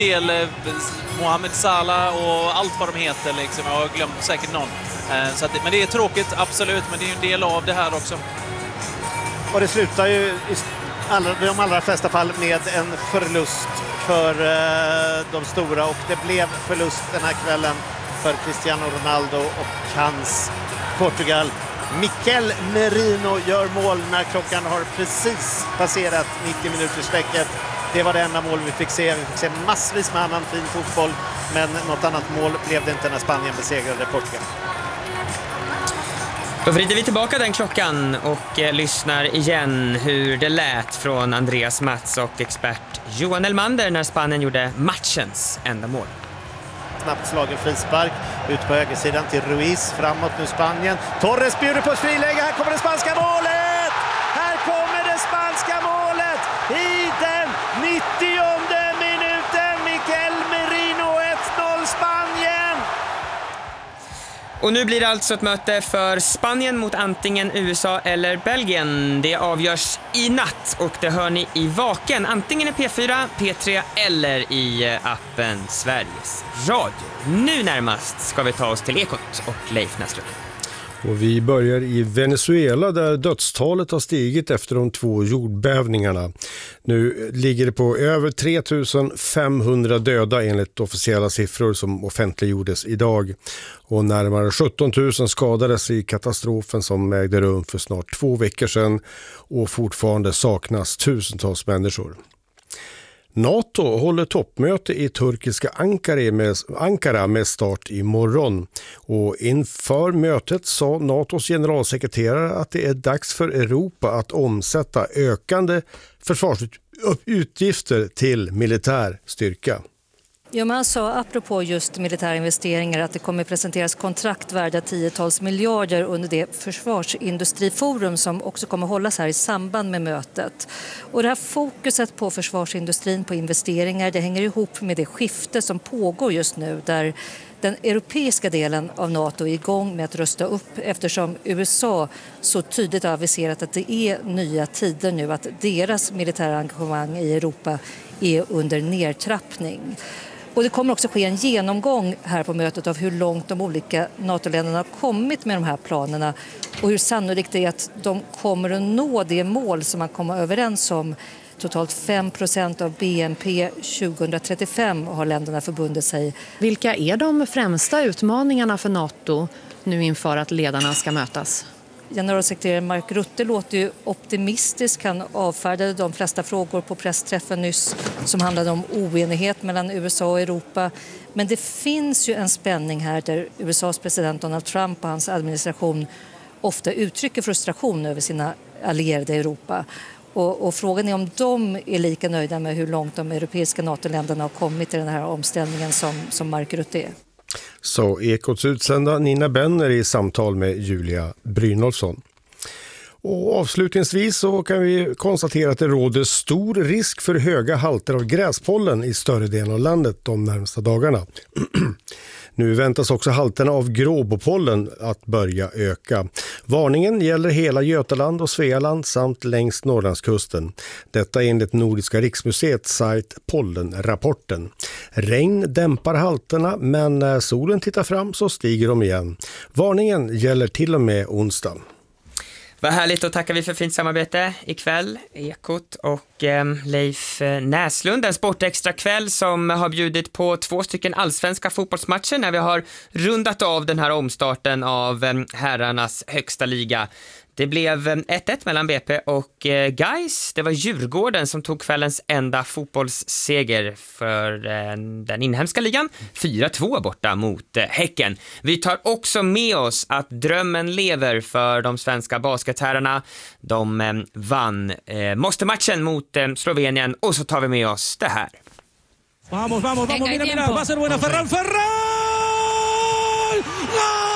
Mohamed Salah och allt vad de heter liksom. Jag har glömt säkert någon. Så att, men det är tråkigt, absolut, men det är ju en del av det här också. Och det slutar ju i de allra flesta fall med en förlust för de stora, och det blev förlust den här kvällen för Cristiano Ronaldo och hans Portugal. Mikel Merino gör mål när klockan har precis passerat 90-minutersstrecket. Det var det enda mål vi fick se. Vi fick se massvis med annan fin fotboll, men något annat mål blev det inte när Spanien besegrade Portugal. Då vrider vi tillbaka den klockan och lyssnar igen hur det lät från Andreas Mats och expert Johan Elmander när Spanien gjorde matchens enda mål. Snabbt slagen frispark ut på högersidan till Ruiz, framåt nu Spanien. Torres bjuder på ett friläge, här kommer det spanska målet! Här kommer det spanska målet i den 90:e minuten. Mikel Merino, 1-0 Spanien! Och nu blir det alltså ett möte för Spanien mot antingen USA eller Belgien. Det avgörs i natt och det hör ni i Vaken. Antingen i P4, P3 eller i appen Sveriges Radio. Nu närmast ska vi ta oss till Ekot och Leif Näslund. Och vi börjar i Venezuela där dödstalet har stigit efter de 2 jordbävningarna. Nu ligger det på över 3500 döda enligt officiella siffror som offentliggjordes idag. Och närmare 17 000 skadades i katastrofen som ägde rum för snart 2 veckor sedan, och fortfarande saknas tusentals människor. NATO håller toppmöte i turkiska Ankara med start imorgon. Och inför mötet sa NATOs generalsekreterare att det är dags för Europa att omsätta ökande försvarsutgifter till militär styrka. Ja, man sa apropå just militära investeringar att det kommer presenteras kontrakt värda 10-tals miljarder under det försvarsindustriforum som också kommer hållas här i samband med mötet. Och det här fokuset på försvarsindustrin, på investeringar, det hänger ihop med det skifte som pågår just nu där den europeiska delen av NATO är igång med att rusta upp eftersom USA så tydligt har aviserat att det är nya tider nu, att deras militära engagemang i Europa är under nedtrappning. Och det kommer också ske en genomgång här på mötet av hur långt de olika NATO-länderna har kommit med de här planerna och hur sannolikt det är att de kommer att nå det mål som man kommer överens om. Totalt 5% av BNP 2035 har länderna förbundit sig. Vilka är de främsta utmaningarna för NATO nu inför att ledarna ska mötas? Generalsekreterare Mark Rutte låter ju optimistisk. Han avfärdade de flesta frågor på pressträffen nyss som handlade om oenighet mellan USA och Europa. Men det finns ju en spänning här där USAs president Donald Trump och hans administration ofta uttrycker frustration över sina allierade i Europa. Och frågan är om de är lika nöjda med hur långt de europeiska NATO-länderna har kommit i den här omställningen som Mark Rutte är. Så Ekots utsända Nina Benner i samtal med Julia Brynolfsson. Och avslutningsvis så kan vi konstatera att det råder stor risk för höga halter av gräspollen i större delen av landet de närmaste dagarna. Nu väntas också halterna av gråbopollen att börja öka. Varningen gäller hela Götaland och Svealand samt längs Norrlandskusten. Detta enligt Nordiska riksmuseets sajt Pollenrapporten. Regn dämpar halterna, men när solen tittar fram så stiger de igen. Varningen gäller till och med onsdagen. Vad härligt, och tackar vi för fint samarbete ikväll, Ekot och Leif Näslund. En sportextra kväll som har bjudit på 2 stycken allsvenska fotbollsmatcher när vi har rundat av den här omstarten av herrarnas högsta liga. Det blev 1-1 mellan BP och Gais. Det var Djurgården som tog kvällens enda fotbollsseger för den inhemska ligan. 4-2 borta mot Häcken. Vi tar också med oss att drömmen lever för de svenska basketherrarna. De vann måste-matchen mot Slovenien, och så tar vi med oss det här. Vamos, mira, va a ser buena Ferran! ¡Gol!